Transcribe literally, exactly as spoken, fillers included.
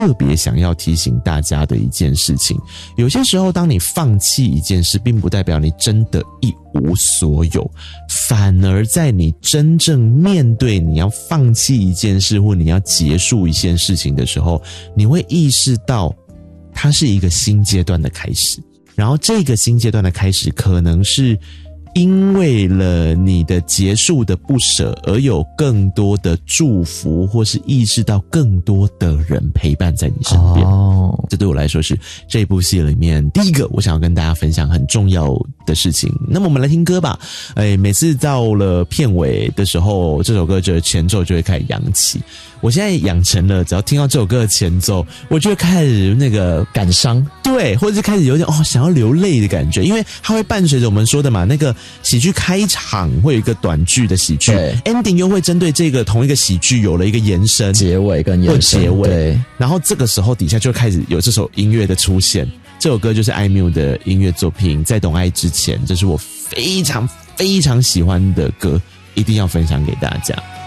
特别想要提醒大家的一件事情。有些时候当你放弃一件事，并不代表你真的一无所有，反而在你真正面对你要放弃一件事或你要结束一件事情的时候，你会意识到它是一个新阶段的开始，然后这个新阶段的开始可能是因为了你的结束的不舍而有更多的祝福，或是意识到更多的人陪伴在你身边。哦，这对我来说是这部戏里面第一个我想要跟大家分享很重要的事情。那么我们来听歌吧。哎，每次到了片尾的时候，这首歌的前奏就会开始扬起。我现在养成了只要听到这首歌的前奏，我就会开始那个感伤， 对，或者是开始有点哦想要流泪的感觉，因为它会伴随着我们说的嘛，那个喜剧开场会有一个短剧的喜剧 ，ending 又会针对这个同一个喜剧有了一个延伸， 结尾跟延伸， 结尾， 对， 然后这个时候底下就开始有这首音乐的出现。这首歌就是 I-M U 的音乐作品，在懂爱之前，这是我非常非常喜欢的歌，一定要分享给大家。